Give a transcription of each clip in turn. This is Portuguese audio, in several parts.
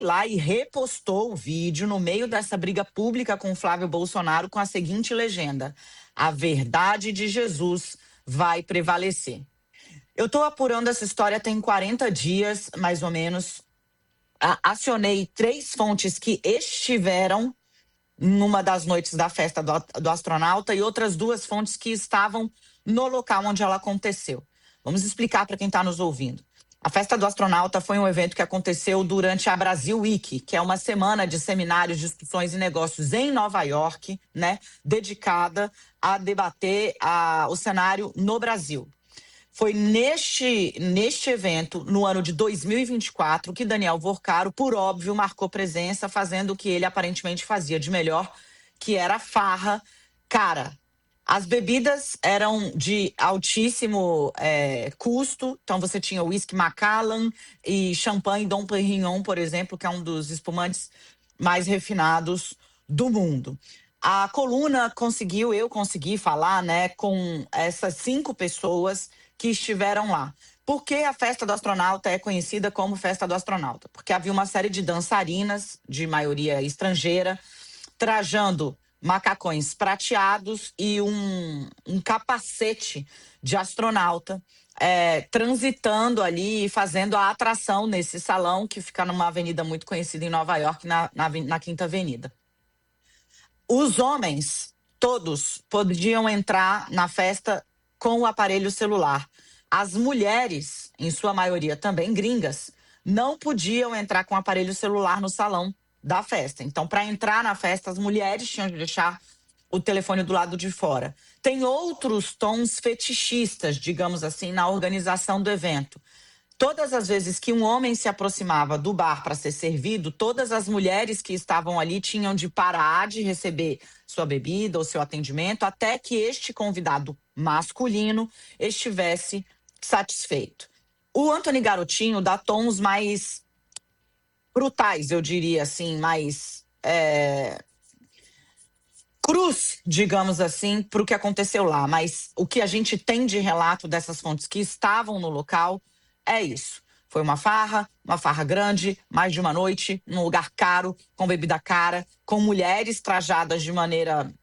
lá e repostou o vídeo no meio dessa briga pública com o Flávio Bolsonaro com a seguinte legenda: a verdade de Jesus vai prevalecer. Eu estou apurando essa história tem 40 dias, mais ou menos. Acionei 3 fontes que estiveram numa das noites da festa do astronauta e outras 2 fontes que estavam no local onde ela aconteceu. Vamos explicar para quem está nos ouvindo. A festa do astronauta foi um evento que aconteceu durante a Brasil Week, que é uma semana de seminários, discussões e negócios em Nova York, né, dedicada a debater o cenário no Brasil. Foi neste evento, no ano de 2024, que Daniel Vorcaro, por óbvio, marcou presença, fazendo o que ele aparentemente fazia de melhor, que era farra. Cara, as bebidas eram de altíssimo custo, então você tinha whisky Macallan e champanhe Dom Perignon, por exemplo, que é um dos espumantes mais refinados do mundo. A coluna eu consegui falar, né, com essas 5 pessoas que estiveram lá. Por que a festa do astronauta é conhecida como festa do astronauta? Porque havia uma série de dançarinas, de maioria estrangeira, trajando macacões prateados e um capacete de astronauta, transitando ali e fazendo a atração nesse salão que fica numa avenida muito conhecida em Nova York, na Quinta Avenida. Os homens, todos, podiam entrar na festa com o aparelho celular. As mulheres, em sua maioria também gringas, não podiam entrar com o aparelho celular no salão da festa. Então, para entrar na festa, as mulheres tinham de deixar o telefone do lado de fora. Tem outros tons fetichistas, digamos assim, na organização do evento. Todas as vezes que um homem se aproximava do bar para ser servido, todas as mulheres que estavam ali tinham de parar de receber sua bebida ou seu atendimento até que este convidado masculino estivesse satisfeito. O Anthony Garotinho dá tons mais brutais, eu diria assim, mais cruz, digamos assim, para o que aconteceu lá. Mas o que a gente tem de relato dessas fontes que estavam no local é isso. Foi uma farra grande, mais de uma noite, num lugar caro, com bebida cara, com mulheres trajadas de maneira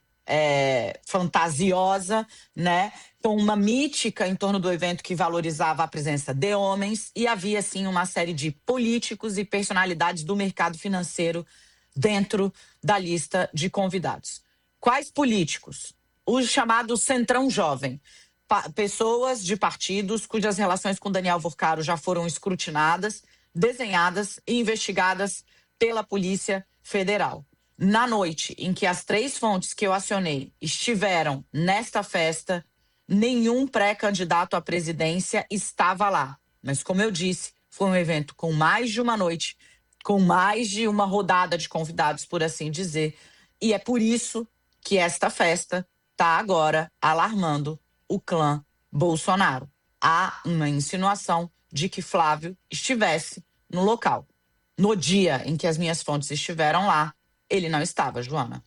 fantasiosa, né? Com uma mítica em torno do evento que valorizava a presença de homens, e havia, sim, uma série de políticos e personalidades do mercado financeiro dentro da lista de convidados. Quais políticos? O chamado Centrão Jovem. Pessoas de partidos cujas relações com Daniel Vorcaro já foram escrutinadas, desenhadas e investigadas pela Polícia Federal. Na noite em que as 3 fontes que eu acionei estiveram nesta festa, nenhum pré-candidato à presidência estava lá. Mas, como eu disse, foi um evento com mais de uma noite, com mais de uma rodada de convidados, por assim dizer. E é por isso que esta festa está agora alarmando o clã Bolsonaro. Há uma insinuação de que Flávio estivesse no local. No dia em que as minhas fontes estiveram lá, ele não estava, Joana.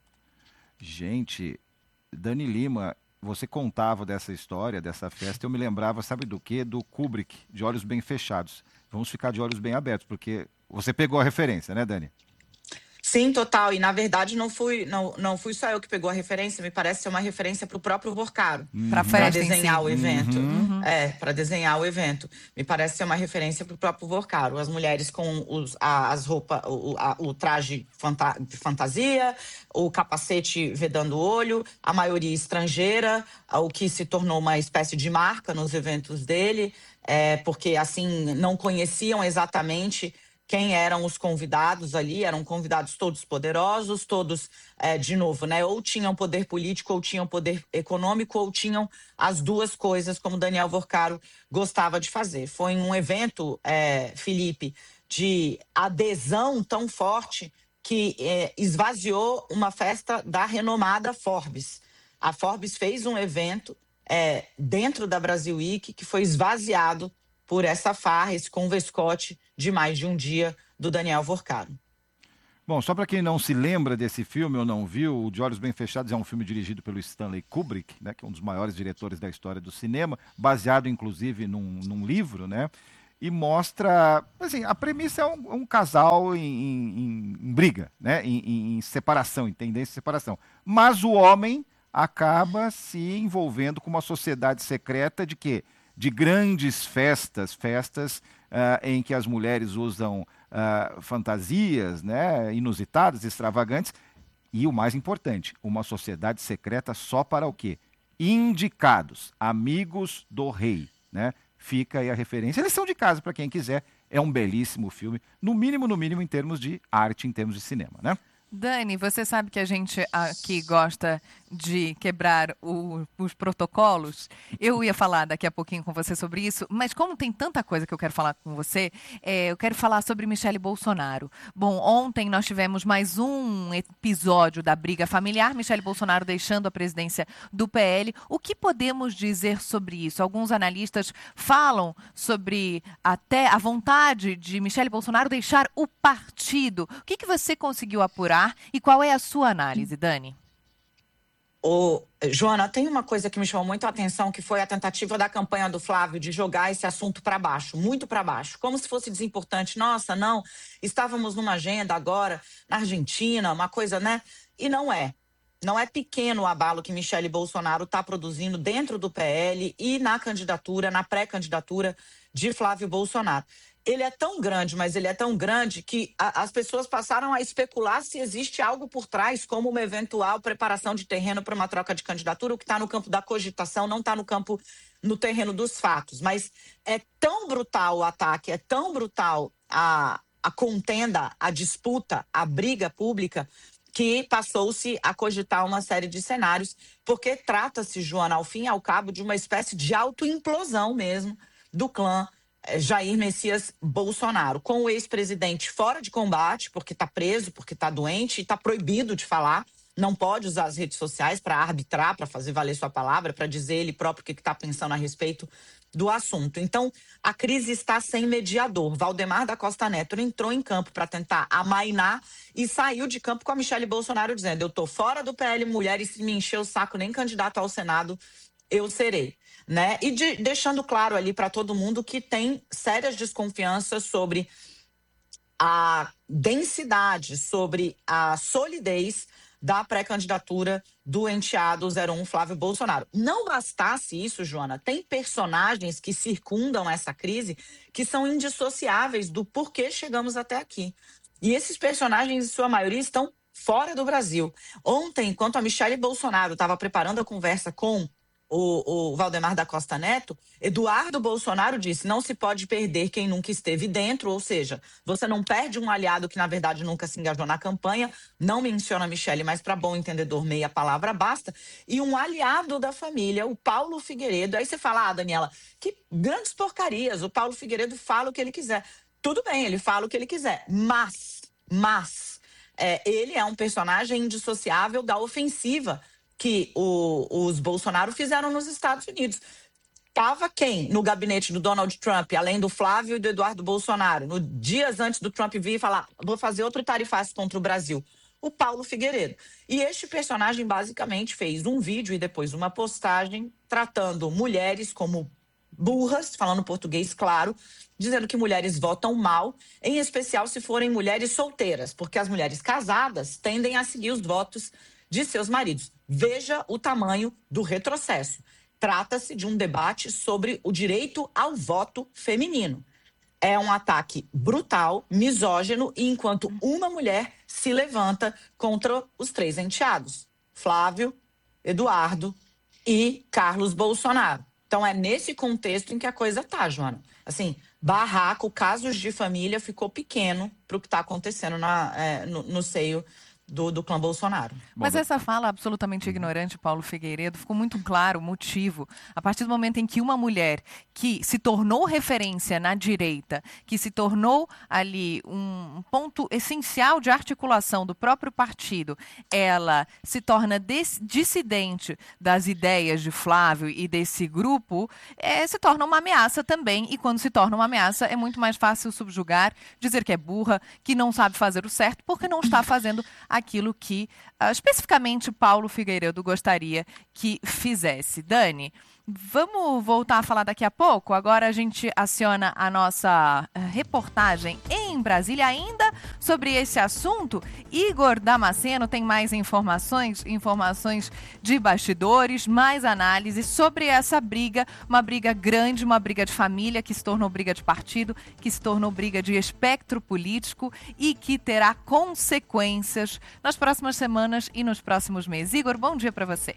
Gente, Dani Lima, você contava dessa história, dessa festa, eu me lembrava, sabe do quê? Do Kubrick, De Olhos Bem Fechados. Vamos ficar de olhos bem abertos, porque você pegou a referência, né, Dani? Sim, total. E, na verdade, não fui só eu que pegou a referência, me parece ser uma referência para o próprio Vorcaro. Pra Para festa em desenhar si. o evento. Para desenhar o evento. Me parece ser uma referência para o próprio Vorcaro. As mulheres com as roupas, o traje de fantasia, o capacete vedando o olho, a maioria estrangeira, o que se tornou uma espécie de marca nos eventos dele, porque, assim, não conheciam exatamente quem eram os convidados ali. Eram convidados todos poderosos, todos, de novo, né? Ou tinham poder político, ou tinham poder econômico, ou tinham as 2 coisas, como Daniel Vorcaro gostava de fazer. Foi um evento, Felipe, de adesão tão forte que esvaziou uma festa da renomada Forbes. A Forbes fez um evento dentro da Brasil Week que foi esvaziado por essa farra, esse convescote de mais de um dia do Daniel Vorcaro. Bom, só para quem não se lembra desse filme ou não viu, o De Olhos Bem Fechados é um filme dirigido pelo Stanley Kubrick, né, que é um dos maiores diretores da história do cinema, baseado inclusive num livro, né? e mostra, assim, a premissa é um casal em briga, né? Em separação, em tendência de separação. Mas o homem acaba se envolvendo com uma sociedade secreta de quê? De grandes festas em que as mulheres usam fantasias, né, inusitadas, extravagantes, e o mais importante, uma sociedade secreta só para o quê? Indicados, amigos do rei, né? Fica aí a referência. Eles são de casa para quem quiser. É um belíssimo filme, no mínimo, em termos de arte, em termos de cinema, né? Dani, você sabe que a gente aqui gosta de quebrar os protocolos. Eu ia falar daqui a pouquinho com você sobre isso, mas como tem tanta coisa que eu quero falar com você, eu quero falar sobre Michele Bolsonaro. Bom, ontem nós tivemos mais um episódio da briga familiar, Michele Bolsonaro deixando a presidência do PL. O que podemos dizer sobre isso? Alguns analistas falam sobre até a vontade de Michele Bolsonaro deixar o partido. O que você conseguiu apurar e qual é a sua análise, Dani? Joana, tem uma coisa que me chamou muito a atenção, que foi a tentativa da campanha do Flávio de jogar esse assunto para baixo, muito para baixo, como se fosse desimportante. Nossa, não, estávamos numa agenda agora na Argentina, uma coisa, né? E não é. Não é pequeno o abalo que Michele Bolsonaro está produzindo dentro do PL e na candidatura, na pré-candidatura de Flávio Bolsonaro. Ele é tão grande, mas ele é tão grande que as pessoas passaram a especular se existe algo por trás, como uma eventual preparação de terreno para uma troca de candidatura. O que está no campo da cogitação não está no terreno dos fatos. Mas é tão brutal o ataque, é tão brutal a contenda, a disputa, a briga pública, que passou-se a cogitar uma série de cenários, porque trata-se, Joana, ao fim e ao cabo, de uma espécie de autoimplosão mesmo do clã Jair Messias Bolsonaro, com o ex-presidente fora de combate, porque está preso, porque está doente e está proibido de falar, não pode usar as redes sociais para arbitrar, para fazer valer sua palavra, para dizer ele próprio o que está pensando a respeito do assunto. Então, a crise está sem mediador. Valdemar da Costa Neto entrou em campo para tentar amainar e saiu de campo com a Michele Bolsonaro dizendo: eu estou fora do PL Mulher e se me encher o saco nem candidato ao Senado eu serei. Né? E deixando claro ali para todo mundo que tem sérias desconfianças sobre a densidade, sobre a solidez da pré-candidatura do enteado 01 Flávio Bolsonaro. Não bastasse isso, Joana, tem personagens que circundam essa crise que são indissociáveis do porquê chegamos até aqui. E esses personagens, em sua maioria, estão fora do Brasil. Ontem, enquanto a Michele Bolsonaro estava preparando a conversa com o Valdemar da Costa Neto, Eduardo Bolsonaro disse: não se pode perder quem nunca esteve dentro, ou seja, você não perde um aliado que na verdade nunca se engajou na campanha, não menciona a Michele, mas para bom entendedor meia palavra basta, e um aliado da família, o Paulo Figueiredo. Aí você fala: Daniela, que grandes porcarias, o Paulo Figueiredo fala o que ele quiser. Tudo bem, ele fala o que ele quiser, mas ele é um personagem indissociável da ofensiva que os Bolsonaro fizeram nos Estados Unidos. Estava quem no gabinete do Donald Trump, além do Flávio e do Eduardo Bolsonaro, no dias antes do Trump vir e falar: vou fazer outro tarifaço contra o Brasil? O Paulo Figueiredo. E este personagem basicamente fez um vídeo e depois uma postagem tratando mulheres como burras, falando português claro, dizendo que mulheres votam mal, em especial se forem mulheres solteiras, porque as mulheres casadas tendem a seguir os votos de seus maridos. Veja o tamanho do retrocesso. Trata-se de um debate sobre o direito ao voto feminino. É um ataque brutal, misógino, e enquanto uma mulher se levanta contra os três enteados: Flávio, Eduardo e Carlos Bolsonaro. Então é nesse contexto em que a coisa tá, Joana. Assim, barraco, casos de família ficou pequeno para o que está acontecendo no seio do clã Bolsonaro. Mas essa fala absolutamente ignorante, Paulo Figueiredo, ficou muito claro o motivo. A partir do momento em que uma mulher que se tornou referência na direita, que se tornou ali um ponto essencial de articulação do próprio partido, ela se torna dissidente das ideias de Flávio e desse grupo, se torna uma ameaça também. E quando se torna uma ameaça, é muito mais fácil subjugar, dizer que é burra, que não sabe fazer o certo, porque não está fazendo aquilo que especificamente Paulo Figueiredo gostaria que fizesse. Dani, Vamos voltar a falar daqui a pouco? Agora a gente aciona a nossa reportagem em Brasília ainda sobre esse assunto. Igor Damasceno tem mais informações de bastidores, mais análises sobre essa briga, uma briga grande, uma briga de família que se tornou briga de partido, que se tornou briga de espectro político e que terá consequências nas próximas semanas e nos próximos meses. Igor, bom dia para você.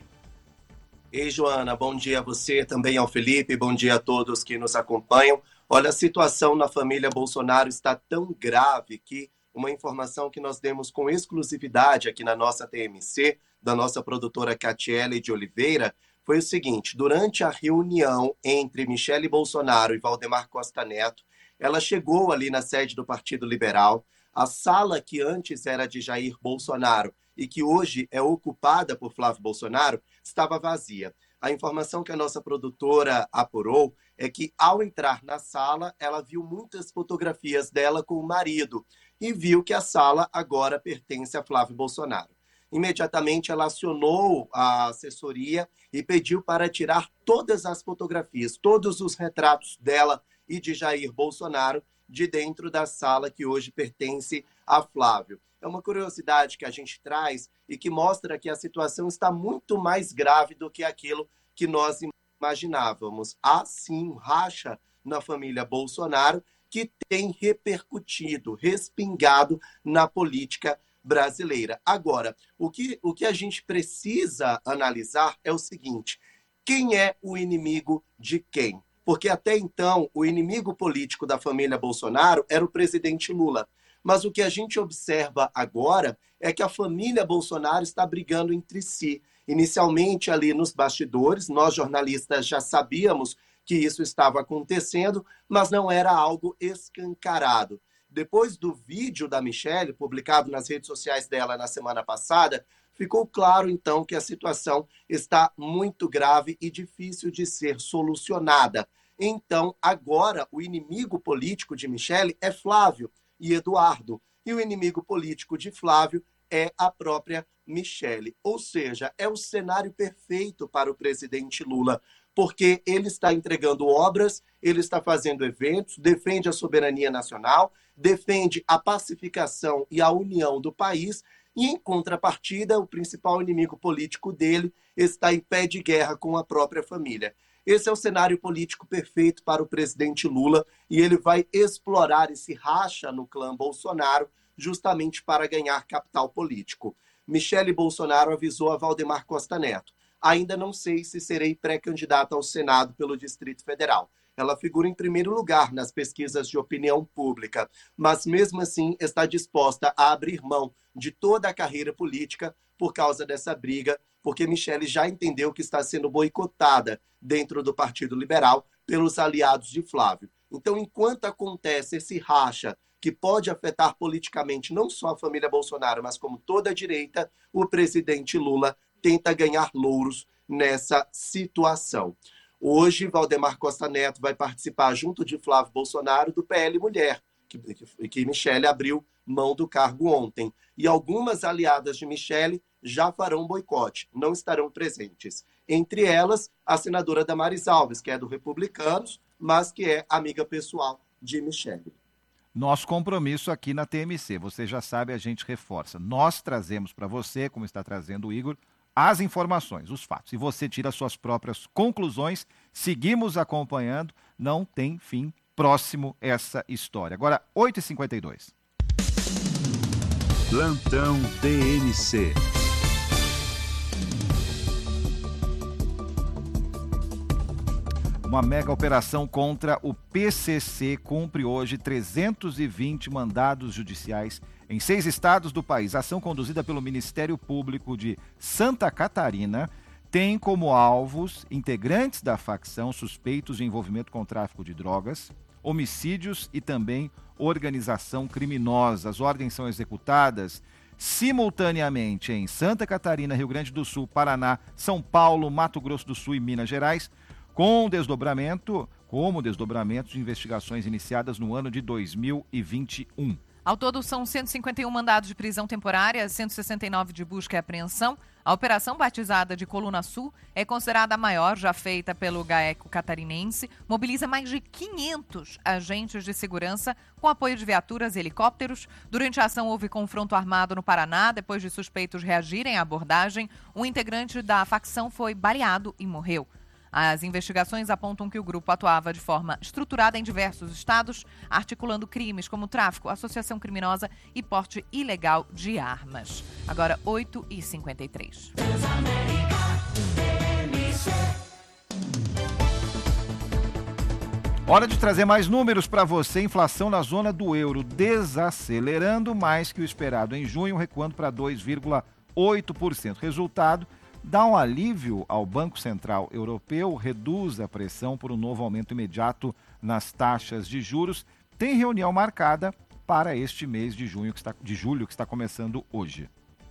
Ei, Joana, bom dia a você, também ao Felipe, bom dia a todos que nos acompanham. Olha, a situação na família Bolsonaro está tão grave que uma informação que nós demos com exclusividade aqui na nossa TMC, da nossa produtora Catiele de Oliveira, foi o seguinte: durante a reunião entre Michele Bolsonaro e Valdemar Costa Neto, ela chegou ali na sede do Partido Liberal, a sala que antes era de Jair Bolsonaro e que hoje é ocupada por Flávio Bolsonaro, estava vazia. A informação que a nossa produtora apurou é que, ao entrar na sala, ela viu muitas fotografias dela com o marido e viu que a sala agora pertence a Flávio Bolsonaro. Imediatamente, ela acionou a assessoria e pediu para tirar todas as fotografias, todos os retratos dela e de Jair Bolsonaro de dentro da sala que hoje pertence a Flávio. É uma curiosidade que a gente traz e que mostra que a situação está muito mais grave do que aquilo que nós imaginávamos. Há sim um racha na família Bolsonaro que tem repercutido, respingado na política brasileira. Agora, o que a gente precisa analisar é o seguinte: quem é o inimigo de quem? Porque até então o inimigo político da família Bolsonaro era o presidente Lula. Mas o que a gente observa agora é que a família Bolsonaro está brigando entre si. Inicialmente, ali nos bastidores, nós jornalistas já sabíamos que isso estava acontecendo, mas não era algo escancarado. Depois do vídeo da Michele, publicado nas redes sociais dela na semana passada, ficou claro, então, que a situação está muito grave e difícil de ser solucionada. Então, agora, o inimigo político de Michele é Flávio e Eduardo, e o inimigo político de Flávio é a própria Michele. Ou seja, é o cenário perfeito para o presidente Lula, porque ele está entregando obras, ele está fazendo eventos, defende a soberania nacional, defende a pacificação e a união do país, e em contrapartida, o principal inimigo político dele está em pé de guerra com a própria família. Esse é o cenário político perfeito para o presidente Lula e ele vai explorar esse racha no clã Bolsonaro justamente para ganhar capital político. Michele Bolsonaro avisou a Valdemar Costa Neto: ainda não sei se serei pré-candidata ao Senado pelo Distrito Federal. Ela figura em primeiro lugar nas pesquisas de opinião pública, mas mesmo assim está disposta a abrir mão de toda a carreira política por causa dessa briga, porque Michele já entendeu que está sendo boicotada dentro do Partido Liberal pelos aliados de Flávio. Então, enquanto acontece esse racha que pode afetar politicamente não só a família Bolsonaro, mas como toda a direita, o presidente Lula tenta ganhar louros nessa situação. Hoje, Valdemar Costa Neto vai participar, junto de Flávio Bolsonaro, do PL Mulher, que Michele abriu mão do cargo ontem. E algumas aliadas de Michele já farão boicote, não estarão presentes. Entre elas, a senadora Damares Alves, que é do Republicanos, mas que é amiga pessoal de Michele. Nosso compromisso aqui na TMC, você já sabe, a gente reforça. Nós trazemos para você, como está trazendo o Igor, as informações, os fatos. E você tira suas próprias conclusões. Seguimos acompanhando. Não tem fim próximo essa história. Agora, 8h52. Plantão TMC. Uma mega operação contra o PCC cumpre hoje 320 mandados judiciais em 6 estados do país. A ação conduzida pelo Ministério Público de Santa Catarina tem como alvos integrantes da facção suspeitos de envolvimento com tráfico de drogas, homicídios e também organização criminosa. As ordens são executadas simultaneamente em Santa Catarina, Rio Grande do Sul, Paraná, São Paulo, Mato Grosso do Sul e Minas Gerais, como desdobramentos de investigações iniciadas no ano de 2021. Ao todo, são 151 mandados de prisão temporária, 169 de busca e apreensão. A operação, batizada de Coluna Sul, é considerada a maior já feita pelo GAECO catarinense. Mobiliza mais de 500 agentes de segurança com apoio de viaturas e helicópteros. Durante a ação, houve confronto armado no Paraná. Depois de suspeitos reagirem à abordagem, um integrante da facção foi baleado e morreu. As investigações apontam que o grupo atuava de forma estruturada em diversos estados, articulando crimes como tráfico, associação criminosa e porte ilegal de armas. Agora, 8h53. Hora de trazer mais números para você. Inflação na zona do euro desacelerando mais que o esperado em junho, recuando para 2,8%. Resultado: dá um alívio ao Banco Central Europeu, reduz a pressão por um novo aumento imediato nas taxas de juros. Tem reunião marcada para este mês de julho que está começando hoje.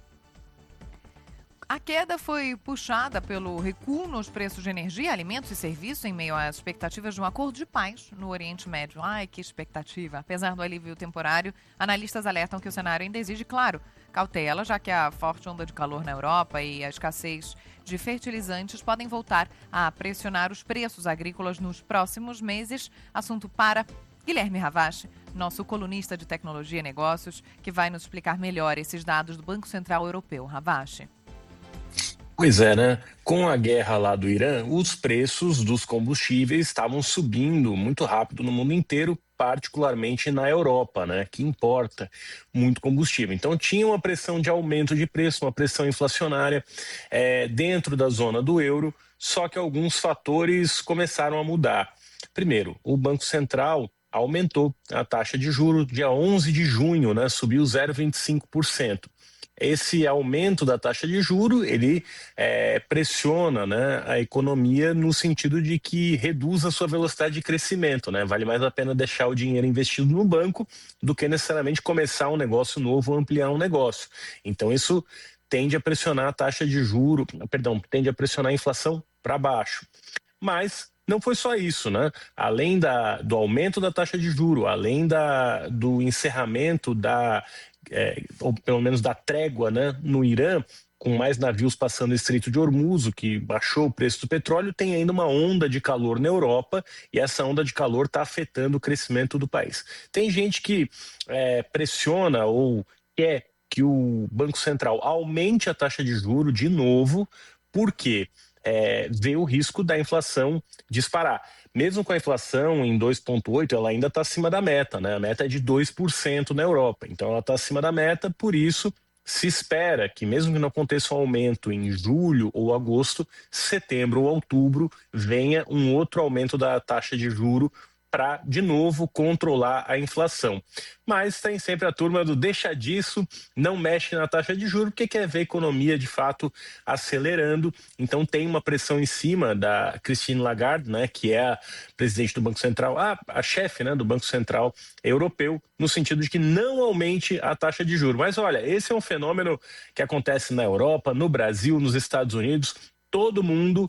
A queda foi puxada pelo recuo nos preços de energia, alimentos e serviços em meio às expectativas de um acordo de paz no Oriente Médio. Ai, que expectativa! Apesar do alívio temporário, analistas alertam que o cenário ainda exige, claro, cautela, já que a forte onda de calor na Europa e a escassez de fertilizantes podem voltar a pressionar os preços agrícolas nos próximos meses. Assunto para Guilherme Ravache, nosso colunista de tecnologia e negócios, que vai nos explicar melhor esses dados do Banco Central Europeu. Ravache. Pois é, né? Com a guerra lá do Irã, os preços dos combustíveis estavam subindo muito rápido no mundo inteiro, particularmente na Europa, né? Que importa muito combustível. Então tinha uma pressão de aumento de preço, uma pressão inflacionária dentro da zona do euro, só que alguns fatores começaram a mudar. Primeiro, o Banco Central aumentou a taxa de juros dia 11 de junho, né? Subiu 0,25%. Esse aumento da taxa de juros, ele pressiona, né, a economia no sentido de que reduz a sua velocidade de crescimento, né? Vale mais a pena deixar o dinheiro investido no banco do que necessariamente começar um negócio novo ou ampliar um negócio. Então isso tende a pressionar a taxa de juros, tende a pressionar a inflação para baixo. Mas não foi só isso, né? Além do aumento da taxa de juros, além do encerramento ou pelo menos da trégua, né, no Irã, com mais navios passando o Estreito de Hormuz, o que baixou o preço do petróleo, tem ainda uma onda de calor na Europa e essa onda de calor está afetando o crescimento do país. Tem gente que pressiona ou quer que o Banco Central aumente a taxa de juros de novo, porque vê o risco da inflação disparar. Mesmo com a inflação em 2,8%, ela ainda está acima da meta, né? A meta é de 2% na Europa, então ela está acima da meta, por isso se espera que, mesmo que não aconteça um aumento em julho ou agosto, setembro ou outubro venha um outro aumento da taxa de juro para, de novo, controlar a inflação. Mas tem sempre a turma do deixa disso, não mexe na taxa de juros, porque quer ver a economia, de fato, acelerando. Então tem uma pressão em cima da Christine Lagarde, né, que é a presidente do Banco Central, a chefe, né, do Banco Central Europeu, no sentido de que não aumente a taxa de juros. Mas olha, esse é um fenômeno que acontece na Europa, no Brasil, nos Estados Unidos. Todo mundo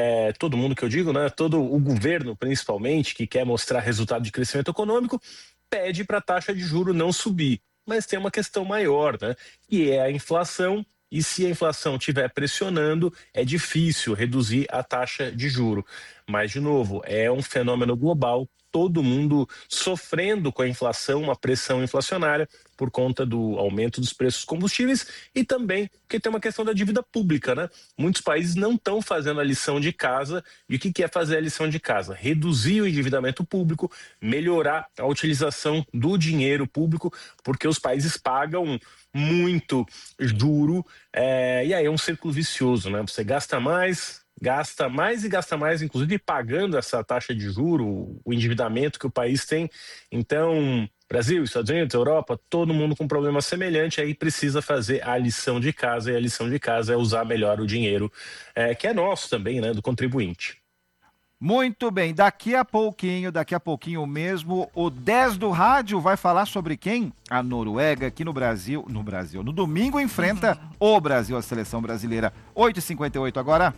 que eu digo, né? Todo o governo, principalmente, que quer mostrar resultado de crescimento econômico, pede para a taxa de juros não subir. Mas tem uma questão maior, né? Que é a inflação, e se a inflação estiver pressionando, é difícil reduzir a taxa de juros. Mas, de novo, é um fenômeno global, todo mundo sofrendo com a inflação, uma pressão inflacionária por conta do aumento dos preços dos combustíveis e também porque tem uma questão da dívida pública, né? Muitos países não estão fazendo a lição de casa. E o que é fazer a lição de casa? Reduzir o endividamento público, melhorar a utilização do dinheiro público, porque os países pagam muito juro, e aí é um círculo vicioso, né? Você gasta mais e gasta mais, inclusive pagando essa taxa de juro, o endividamento que o país tem. Então, Brasil, Estados Unidos, Europa, todo mundo com problema semelhante, aí precisa fazer a lição de casa, e a lição de casa é usar melhor o dinheiro, que é nosso também, né, do contribuinte. Muito bem, daqui a pouquinho mesmo, o 10 do rádio vai falar sobre quem? A Noruega, aqui no domingo enfrenta o Brasil, a seleção brasileira. 8h58 agora.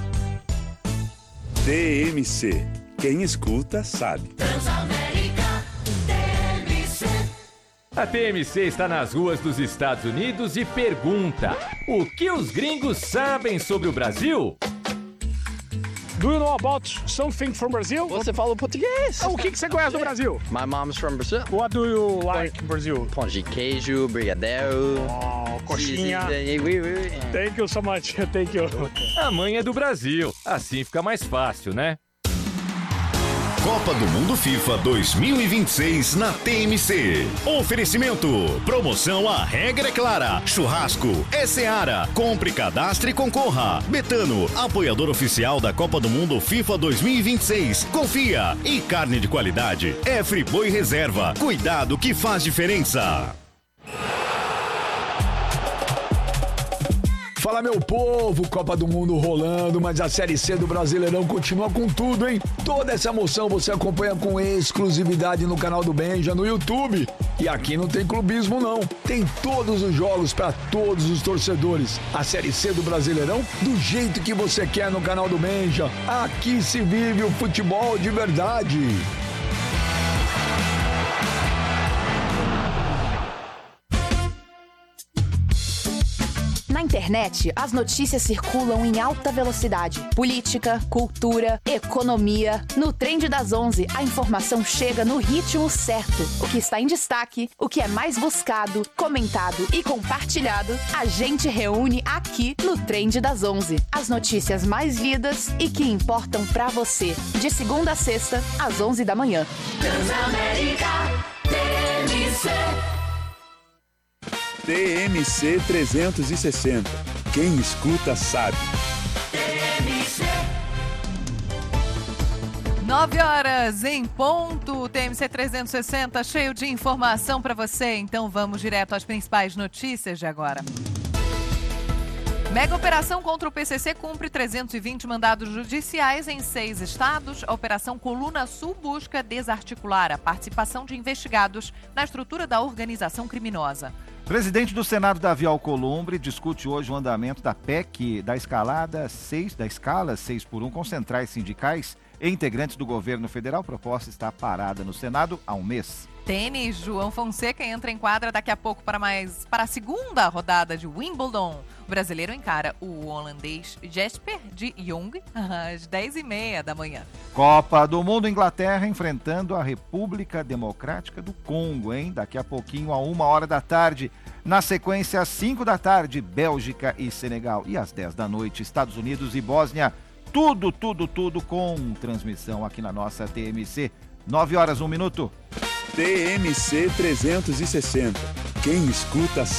TMC, quem escuta sabe. Transamérica, TMC. A TMC está nas ruas dos Estados Unidos e pergunta: o que os gringos sabem sobre o Brasil? Do you know about something from Brazil? Você fala português. O que você conhece do Brasil? My mom's from Brazil. What do you like in Brazil? Pão de queijo, brigadeiro. Oh, coxinha. Oui. Thank you so much. Thank you. A mãe é do Brasil. Assim fica mais fácil, né? Copa do Mundo FIFA 2026 na TMC. Oferecimento. Promoção A Regra é Clara. Churrasco é Seara. Compre, cadastre e concorra. Betano, apoiador oficial da Copa do Mundo FIFA 2026. Confia. E carne de qualidade é Friboi Reserva. Cuidado que faz diferença. Fala, meu povo, Copa do Mundo rolando, mas a Série C do Brasileirão continua com tudo, hein? Toda essa emoção você acompanha com exclusividade no canal do Benja, no YouTube. E aqui não tem clubismo, não. Tem todos os jogos para todos os torcedores. A Série C do Brasileirão, do jeito que você quer no canal do Benja. Aqui se vive o futebol de verdade. Na internet, as notícias circulam em alta velocidade. Política, cultura, economia. No Trend das 11, a informação chega no ritmo certo. O que está em destaque, o que é mais buscado, comentado e compartilhado, a gente reúne aqui no Trend das 11. As notícias mais lidas e que importam pra você. De segunda a sexta, às 11 da manhã. Transamérica, TMC. TMC 360. Quem escuta sabe. 9 horas em ponto, TMC 360, cheio de informação para você. Então vamos direto às principais notícias de agora. Mega operação contra o PCC cumpre 320 mandados judiciais em 6 estados. A Operação Coluna Sul busca desarticular a participação de investigados na estrutura da organização criminosa. Presidente do Senado, Davi Alcolumbre, discute hoje o andamento da PEC da escala 6x1 com centrais sindicais e integrantes do governo federal. A proposta está parada no Senado há um mês. Tênis, João Fonseca entra em quadra daqui a pouco para a segunda rodada de Wimbledon. O brasileiro encara o holandês Jesper de Jong às 10h30 da manhã. Copa do Mundo, Inglaterra enfrentando a República Democrática do Congo, hein? Daqui a pouquinho, a 1h da tarde. Na sequência, às 5 da tarde, Bélgica e Senegal. E às 10 da noite, Estados Unidos e Bósnia. Tudo com transmissão aqui na nossa TMC. 9 horas, 1 minuto. TMC 360. Quem escuta